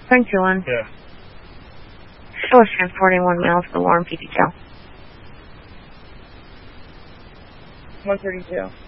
Frank Tulin. Yeah. Still is transporting 1 male to the Lauren PPTL. 132.